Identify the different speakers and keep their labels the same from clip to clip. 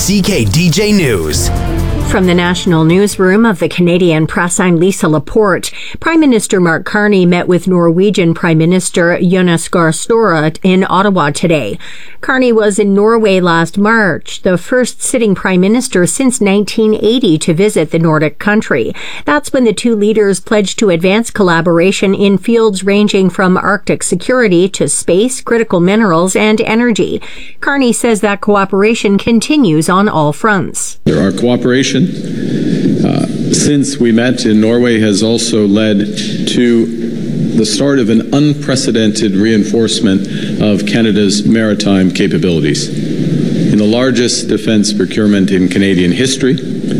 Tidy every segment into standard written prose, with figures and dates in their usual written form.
Speaker 1: CKDJ News.
Speaker 2: From the National Newsroom of the Canadian Press, I'm Lisa Laporte. Prime Minister Mark Carney met with Norwegian Prime Minister Jonas Gahr Støre in Ottawa today. Carney was in Norway last March, the first sitting Prime Minister since 1980 to visit the Nordic country. That's when the two leaders pledged to advance collaboration in fields ranging from Arctic security to space, critical minerals, and energy. Carney says that cooperation continues on all fronts.
Speaker 3: Our cooperation since we met in Norway has also led to the start of an unprecedented reinforcement of Canada's maritime capabilities. In the largest defence procurement in Canadian history,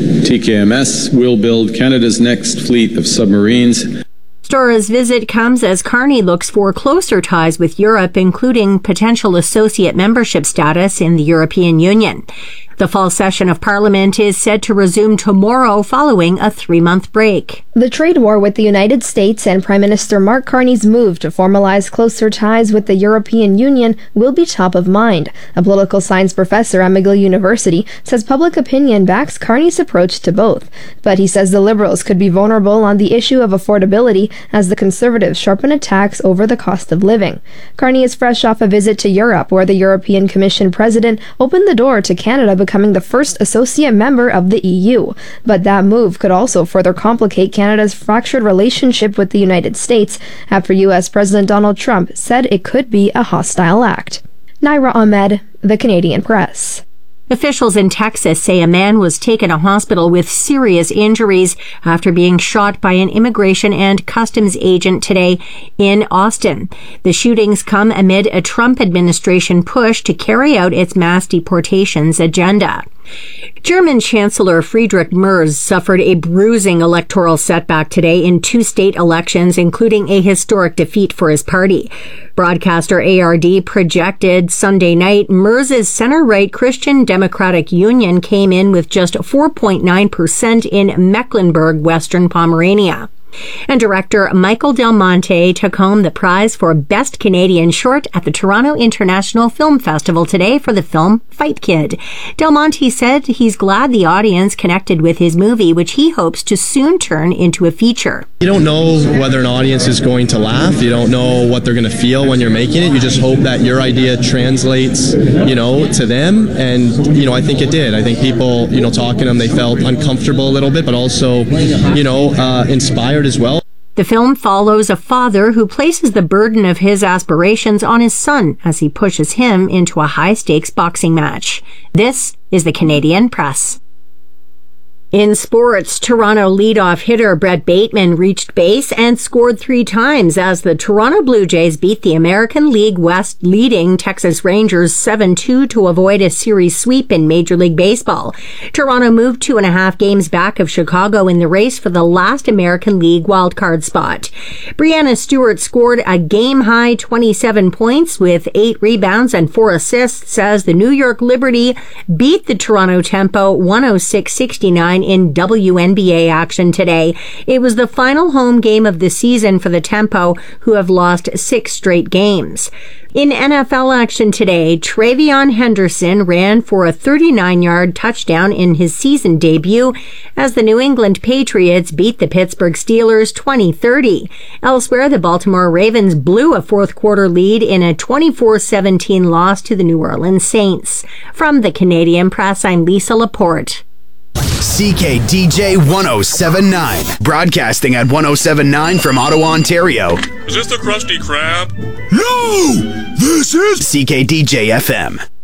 Speaker 3: TKMS will build Canada's next fleet of submarines.
Speaker 2: Store's visit comes as Carney looks for closer ties with Europe, including potential associate membership status in the European Union. The fall session of Parliament is set to resume tomorrow following a 3-month break.
Speaker 4: The trade war with the United States and Prime Minister Mark Carney's move to formalize closer ties with the European Union will be top of mind. A political science professor at McGill University says public opinion backs Carney's approach to both. But he says the Liberals could be vulnerable on the issue of affordability as the Conservatives sharpen attacks over the cost of living. Carney is fresh off a visit to Europe, where the European Commission president opened the door to Canada becoming the first associate member of the EU. But that move could also further complicate Canada's fractured relationship with the United States after U.S. President Donald Trump said it could be a hostile act. Naira Ahmed, The Canadian Press.
Speaker 2: Officials in Texas say a man was taken to hospital with serious injuries after being shot by an immigration and customs agent today in Austin. The shootings come amid a Trump administration push to carry out its mass deportations agenda. German Chancellor Friedrich Merz suffered a bruising electoral setback today in 2 state elections, including a historic defeat for his party. Broadcaster ARD projected Sunday night Merz's center-right Christian Democratic Union came in with just 4.9% in Mecklenburg, Western Pomerania. And director Michael Del Monte took home the prize for Best Canadian Short at the Toronto International Film Festival today for the film Fight Kid. Del Monte said he's glad the audience connected with his movie, which he hopes to soon turn into a feature.
Speaker 5: You don't know whether an audience is going to laugh. You don't know what they're going to feel when you're making it. You just hope that your idea translates, to them. And, I think it did. I think people, talking to them, they felt uncomfortable a little bit, but also, inspired as well.
Speaker 2: The film follows a father who places the burden of his aspirations on his son as he pushes him into a high-stakes boxing match. This is the Canadian Press. In sports, Toronto leadoff hitter Brett Bateman reached base and scored 3 times as the Toronto Blue Jays beat the American League West leading Texas Rangers 7-2 to avoid a series sweep in Major League Baseball. Toronto moved 2.5 games back of Chicago in the race for the last American League wildcard spot. Breanna Stewart scored a game-high 27 points with 8 rebounds and 4 assists as the New York Liberty beat the Toronto Tempo 106-69 in WNBA action today. It was the final home game of the season for the Tempo, who have lost 6 straight games. In NFL action today, Travion Henderson ran for a 39-yard touchdown in his season debut as the New England Patriots beat the Pittsburgh Steelers 20-30. Elsewhere, the Baltimore Ravens blew a fourth-quarter lead in a 24-17 loss to the New Orleans Saints. From the Canadian Press, I'm Lisa Laporte.
Speaker 1: CKDJ 107.9, broadcasting at 107.9 from Ottawa, Ontario.
Speaker 6: Is this the Krusty Krab?
Speaker 1: No! This is CKDJ FM.